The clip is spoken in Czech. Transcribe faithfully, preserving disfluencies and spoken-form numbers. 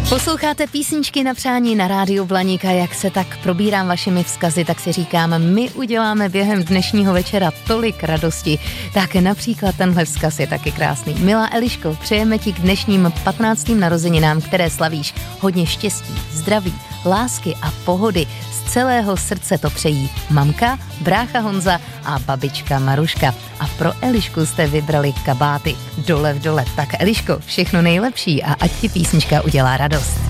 Posloucháte písničky na přání na rádiu Blaník a jak se tak probírám vašimi vzkazy, tak si říkám, my uděláme během dnešního večera tolik radosti. Tak například tenhle vzkaz je taky krásný. Milá Eliško, přejeme ti k dnešním patnáctým narozeninám, které slavíš, hodně štěstí, zdraví, lásky a pohody. Z celého srdce to přejí mamka, brácha Honza a babička Maruška. A pro Elišku jste vybrali kabáty. Dole v dole. Tak Eliško, všechno nejlepší a ať ti písnička udělá radost.